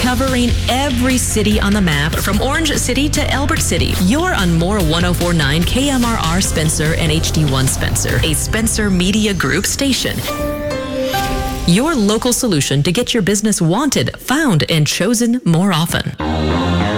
covering every city on the map from Orange City to Elbert City. You're on More 104.9 KMRR Spencer and HD1 Spencer, a Spencer Media Group station. Your local solution to get your business wanted, found, and chosen more often.